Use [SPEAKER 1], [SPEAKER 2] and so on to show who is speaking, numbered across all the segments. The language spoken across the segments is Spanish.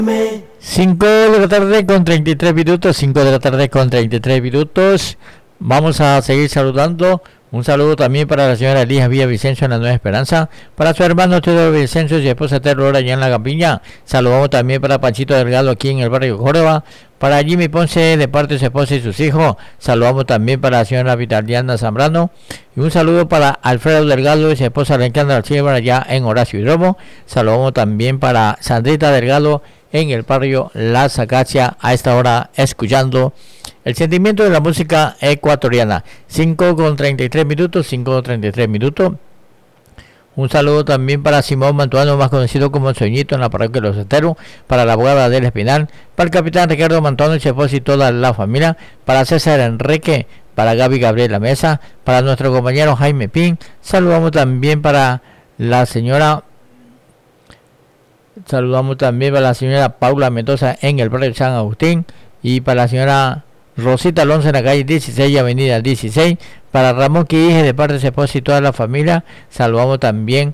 [SPEAKER 1] 5 de la tarde con 33 minutos, 5 de la tarde con 33 minutos. Vamos a seguir saludando. Un saludo también para la señora Elías Villavicencio en la Nueva Esperanza, para su hermano Teodoro Vicencio y su esposa Terror allá en la Campiña. Saludamos también para Panchito Delgado aquí en el barrio Córdoba, para Jimmy Ponce de parte de su esposa y sus hijos. Saludamos también para la señora Vitaliana Zambrano, y un saludo para Alfredo Delgado y su esposa Alejandra Silva allá en Horacio Hidromo. Saludamos también para Sandrita Delgado en el barrio Las Acacias, a esta hora escuchando el sentimiento de la música ecuatoriana. 5 con 33 minutos, 5 con 33 minutos. Un saludo también para Simón Mantuano, más conocido como Soñito en la parroquia de Los Esteros, para la abogada Adela Espinal, para el capitán Ricardo Mantuano y su esposa y toda la familia, para César Enrique, para Gaby Gabriela Mesa, para nuestro compañero Jaime Pin. Saludamos también para la señora Paula Mendoza en el barrio San Agustín, y para la señora Rosita Alonso en la calle 16 y avenida 16, para Ramón Quirige de parte de su esposa y toda la familia. Saludamos también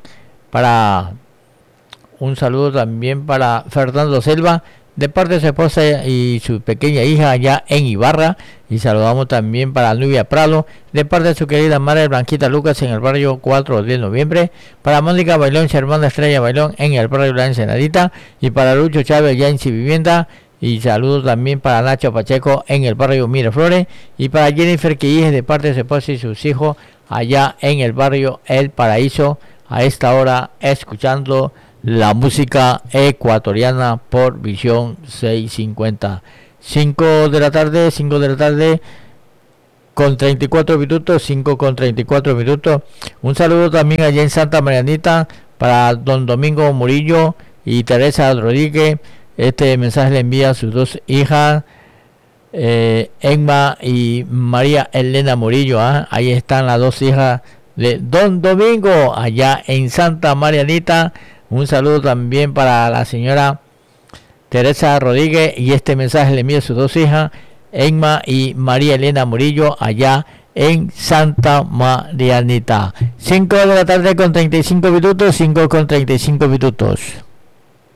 [SPEAKER 1] un saludo también para Fernando Selva de parte de su esposa y su pequeña hija allá en Ibarra, y saludamos también para Nubia Prado de parte de su querida madre Blanquita Lucas en el barrio 4 de noviembre, para Mónica Bailón y su hermana Estrella Bailón en el barrio La Ensenadita, y para Lucho Chávez allá en Vivienda. Y saludos también para Nacho Pacheco en el barrio Miraflores, y para Jennifer Quilles de parte de su esposa y sus hijos allá en el barrio El Paraíso, a esta hora escuchando la música ecuatoriana por Visión 650. 5 de la tarde con 34 minutos, 5 con 34 minutos. Un saludo también allá en Santa Marianita para don Domingo Murillo y Teresa Rodríguez. Este mensaje le envía a sus dos hijas, Emma y María Elena Murillo. Ahí están las dos hijas de don Domingo allá en Santa Marianita. Un saludo también para la señora Teresa Rodríguez, y este mensaje le envía a sus dos hijas, Emma y María Elena Murillo, allá en Santa Marianita. 5 de la tarde con 35 minutos, 5 con 35 minutos.